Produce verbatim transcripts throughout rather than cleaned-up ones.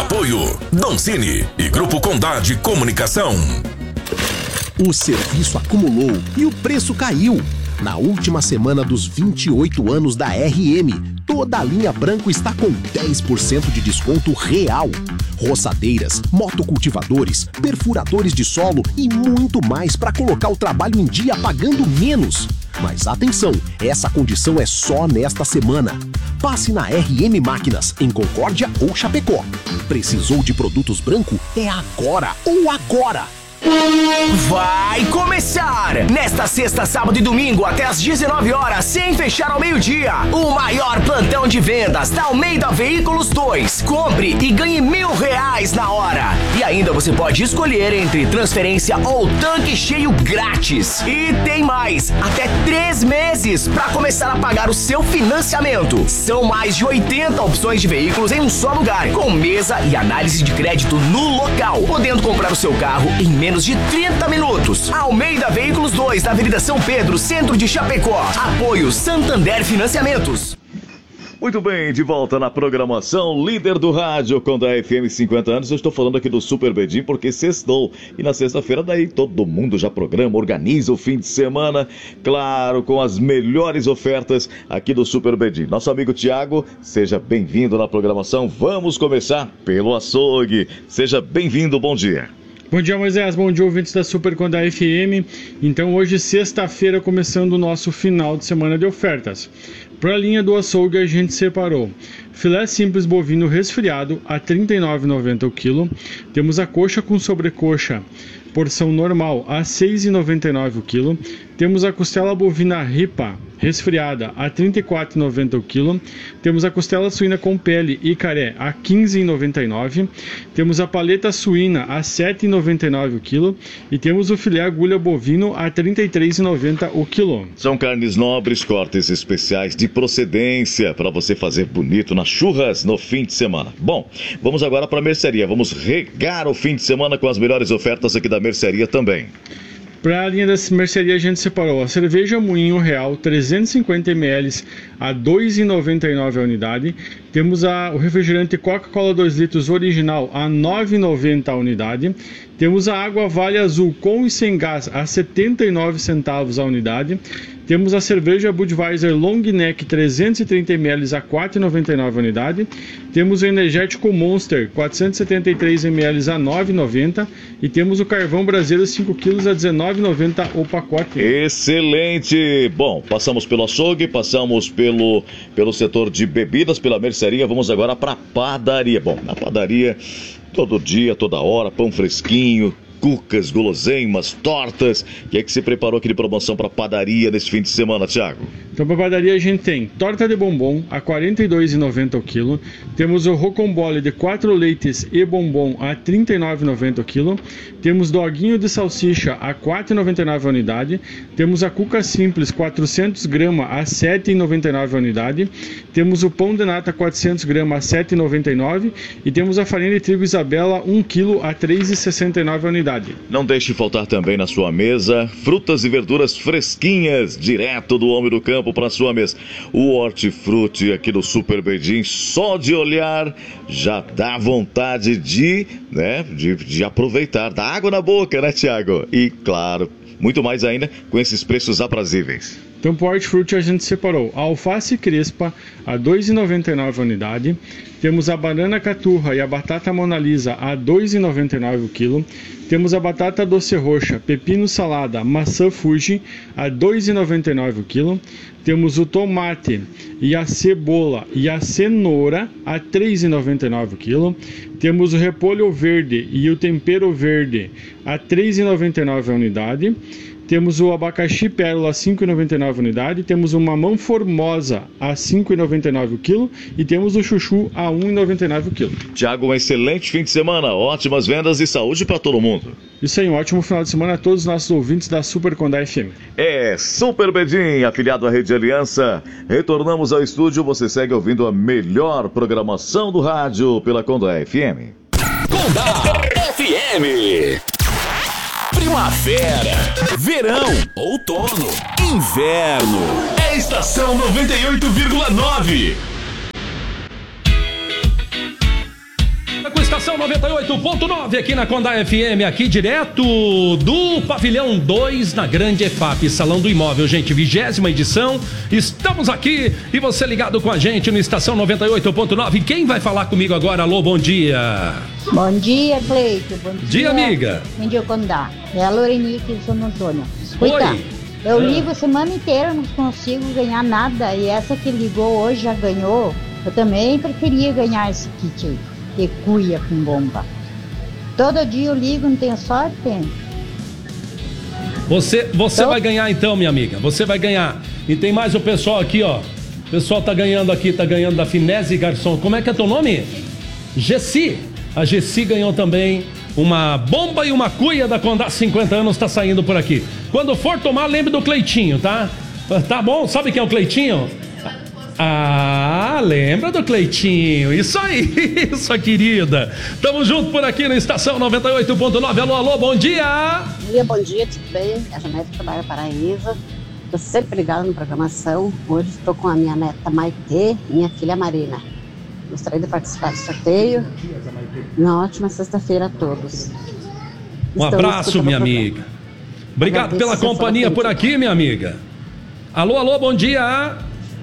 Apoio Doncini e Grupo Condade Comunicação. O serviço acumulou e o preço caiu. Na última semana dos vinte e oito anos da R M, toda a linha branco está com dez por cento de desconto real. Roçadeiras, motocultivadores, perfuradores de solo e muito mais para colocar o trabalho em dia pagando menos. Mas atenção, essa condição é só nesta semana. Passe na R M Máquinas, em Concórdia ou Chapecó. Precisou de produtos branco? É agora ou agora! Vai começar! Nesta sexta, sábado e domingo, até às dezenove horas, sem fechar ao meio-dia, o maior plantão de vendas da Almeida Veículos dois. Compre e ganhe mil reais na hora. E ainda você pode escolher entre transferência ou tanque cheio grátis. E tem mais, até três meses para começar a pagar o seu financiamento. São mais de oitenta opções de veículos em um só lugar, com mesa e análise de crédito no local, podendo comprar o seu carro em menos de trinta minutos. Almeida Veículos dois, na Avenida São Pedro, centro de Chapecó. Apoio Santander Financiamentos. Muito bem, de volta na programação líder do rádio com a F M cinquenta anos. Eu estou falando aqui do Super Bedim porque sextou. E na sexta-feira daí todo mundo já programa, organiza o fim de semana, claro, com as melhores ofertas aqui do Super Bedim. Nosso amigo Tiago, seja bem-vindo na programação. Vamos começar pelo açougue. Seja bem-vindo, bom dia. Bom dia, Moisés. Bom dia, ouvintes da Super Conda F M. Então, hoje, sexta-feira, começando o nosso final de semana de ofertas. Para a linha do açougue, a gente separou filé simples bovino resfriado a trinta e nove reais e noventa centavos o quilo. Temos a coxa com sobrecoxa, porção normal, a seis reais e noventa e nove centavos o quilo. Temos a costela bovina ripa resfriada a trinta e quatro reais e noventa centavos o quilo. Temos a costela suína com pele e caré a quinze reais e noventa e nove centavos. Temos a paleta suína a sete reais e noventa e nove centavos o quilo. E temos o filé agulha bovino a trinta e três reais e noventa centavos o quilo. São carnes nobres, cortes especiais de procedência para você fazer bonito nas churras no fim de semana. Bom, vamos agora para a mercearia. Vamos regar o fim de semana com as melhores ofertas aqui da mercearia também. Para a linha da mercearia, a gente separou a cerveja Moinho Real trezentos e cinquenta mililitros a dois reais e noventa e nove centavos a unidade. Temos a, o refrigerante Coca-Cola dois litros original a nove reais e noventa centavos a unidade. Temos a água Vale Azul com e sem gás a setenta e nove centavos a unidade. Temos a cerveja Budweiser Long Neck trezentos e trinta mililitros a quatro reais e noventa e nove centavos a unidade. Temos o energético Monster quatrocentos e setenta e três mililitros a nove reais e noventa centavos. E temos o carvão brasileiro cinco quilos a dezenove reais e noventa centavos o pacote. Excelente! Bom, passamos pelo açougue, passamos pelo, pelo setor de bebidas, pela mercearia. Vamos agora para a padaria. Bom, na padaria, todo dia, toda hora, pão fresquinho, cucas, guloseimas, tortas. O que é que você preparou aqui de promoção para padaria nesse fim de semana, Thiago? Então, para padaria a gente tem torta de bombom a quarenta e dois reais e noventa centavos o quilo. Temos o rocambole de quatro leites e bombom a trinta e nove reais e noventa centavos o quilo. Temos doguinho de salsicha a quatro reais e noventa e nove centavos a unidade. Temos a cuca simples quatrocentos gramas a sete reais e noventa e nove centavos a unidade. Temos o pão de nata quatrocentos gramas a sete reais e noventa e nove centavos. E temos a farinha de trigo Isabela um quilo a três reais e sessenta e nove centavos a unidade. Não deixe faltar também na sua mesa frutas e verduras fresquinhas, direto do homem do campo para sua mesa. O hortifruti aqui do Super Bedim, só de olhar já dá vontade de, né, de, de aproveitar, dá água na boca, né, Thiago? E claro, muito mais ainda com esses preços aprazíveis. Então, para o hortifruti a gente separou a alface crespa a dois reais e noventa e nove centavos a unidade. Temos a banana caturra e a batata Mona Lisa a dois reais e noventa e nove centavos o quilo. Temos a batata doce roxa, pepino salada, maçã Fuji a dois reais e noventa e nove centavos o quilo. Temos o tomate e a cebola e a cenoura a três reais e noventa e nove centavos o quilo. Temos o repolho verde e o tempero verde a três reais e noventa e nove centavos a unidade. Temos o abacaxi pérola a cinco reais e noventa e nove centavos a unidade. Temos o mamão formosa a cinco reais e noventa e nove centavos o quilo. E temos o chuchu a um real e noventa e nove centavos o quilo. Tiago, um excelente fim de semana. Ótimas vendas e saúde para todo mundo. Isso aí, um ótimo final de semana a todos os nossos ouvintes da Super Condá F M. É, Super Bedim, afiliado à Rede Aliança. Retornamos ao estúdio. Você segue ouvindo a melhor programação do rádio pela Condá F M. Condá F M. Primavera, verão, outono, inverno. É estação noventa e oito vírgula nove. Questa Estação noventa e oito ponto nove aqui na Condá F M, aqui direto do Pavilhão dois na Grande E F A P, Salão do Imóvel, gente, vigésima edição, estamos aqui e você ligado com a gente no Estação noventa e oito ponto nove. Quem vai falar comigo agora? Alô, bom dia. Bom dia, Cleito. Bom dia, dia amiga. Bom dia, Condá. É a Loreni aqui de São Antônio. Escuta, Oi. eu ah. ligo a semana inteira, não consigo ganhar nada, e essa que ligou hoje já ganhou. Eu também preferia ganhar esse kit aí, que cuia com bomba. Todo dia eu ligo, não tenho sorte? Você, você Então- vai ganhar então, minha amiga. Você vai ganhar. E tem mais o pessoal aqui, ó. O pessoal tá ganhando aqui, tá ganhando da Finese Garçom. Como é que é teu nome? Gessi. A Gessi ganhou também uma bomba e uma cuia da Condá cinquenta anos, tá saindo por aqui. Quando for tomar, lembre do Cleitinho, tá? Tá bom? Sabe quem é o Cleitinho? Ah, lembra do Cleitinho? Isso aí, sua querida. Tamo junto por aqui na Estação noventa e oito ponto nove. Alô, alô, bom dia. Bom dia, bom dia, tudo bem? É a Janete trabalha Paraíba. Estou sempre ligada na programação. Hoje estou com a minha neta Maitê e minha filha Marina. Gostaria de participar do sorteio. Uma ótima sexta-feira a todos. Um Estamos abraço, escutando minha o programa. amiga. Obrigado Agradeço pela seu companhia por atendimento. aqui, minha amiga. Alô, alô, bom dia.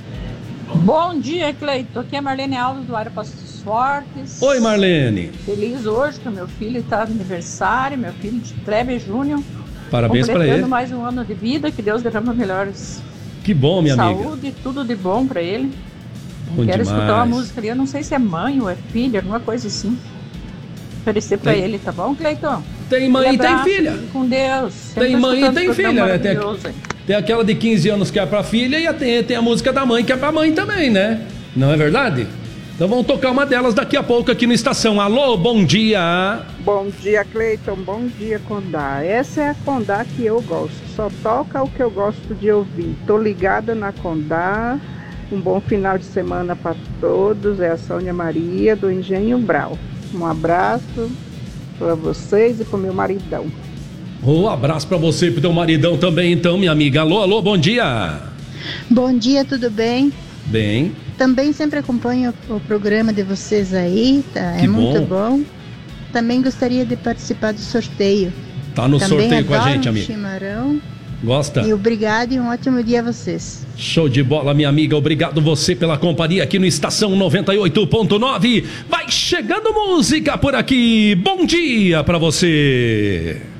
Bom dia, Cleito. Aqui é Marlene Alves do Aeropostos Fortes. Oi, Marlene. Feliz hoje que o meu filho está de aniversário, meu filho de Kleber Júnior. Parabéns pra completando ele. mais um ano de vida, que Deus derrama melhores Que bom, minha amiga. saúde, tudo de bom pra ele. Bom Quero demais. escutar uma música ali, eu não sei se é mãe ou é filha, alguma coisa assim. Oferecer pra Tem- ele, tá bom, Cleiton? Tem mãe e tem Abraço, filha. fique com Deus. Sempre Tem mãe e escutando tem esse programa filha, né? Tem, maravilhoso aí. tem aquela de quinze anos que é pra filha e tem, tem a música da mãe que é pra mãe também, né? Não é verdade? Então vamos tocar uma delas daqui a pouco aqui no Estação. Alô, bom dia. Bom dia, Cleiton. Bom dia, Condá. Essa é a Condá que eu gosto. Só toca o que eu gosto de ouvir. Tô ligada na Condá. Um bom final de semana para todos. É a Sônia Maria, do Engenho Brau. Um abraço para vocês e para o meu maridão. Um abraço pra você e pro teu maridão também, então, minha amiga. Alô, alô, bom dia. Bom dia, tudo bem? Bem, Também sempre acompanho o programa de vocês aí, tá? Que É muito bom. bom. Também gostaria de participar do sorteio. tá no Também sorteio com a adoro gente, um amiga. chimarrão. Gosta? E obrigado e um ótimo dia a vocês. Show de bola, minha amiga. Obrigado você pela companhia aqui no Estação noventa e oito ponto nove. Vai chegando música por aqui. Bom dia pra você.